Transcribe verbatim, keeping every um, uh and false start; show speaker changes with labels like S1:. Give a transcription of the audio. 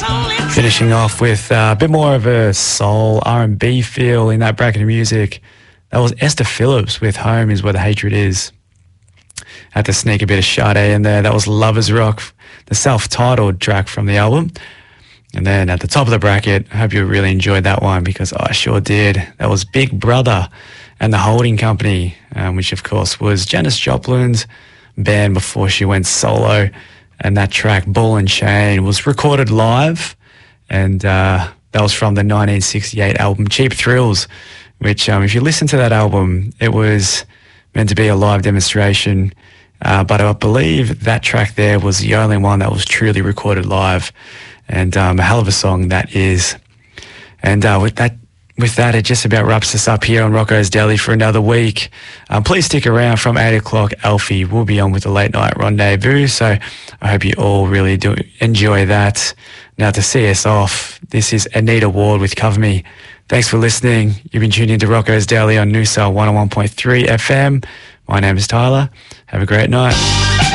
S1: Finishing off with uh, a bit more of a soul R and B feel in that bracket of music. That was Esther Phillips with Home Is Where the Hatred Is. Had to sneak a bit of Sade in there. That was Lovers Rock, the self-titled track from the album. And then at the top of the bracket, I hope you really enjoyed that one because I sure did. That was Big Brother and the Holding Company, um, which of course was Janis Joplin's band before she went solo. And that track, Ball and Chain, was recorded live. And uh, that was from the nineteen sixty-eight album Cheap Thrills, which um, if you listen to that album, it was meant to be a live demonstration. Uh, but I believe that track there was the only one that was truly recorded live. And um, a hell of a song that is. And uh, with that, with that, it just about wraps us up here on Rocco's Daily for another week. Um, please stick around from eight o'clock. Alfie will be on with the late night rendezvous. So I hope you all really do enjoy that. Now to see us off, this is Anita Ward with Cover Me. Thanks for listening. You've been tuned into Rocco's Daily on Noosa one oh one point three F M. My name is Tyler. Have a great night.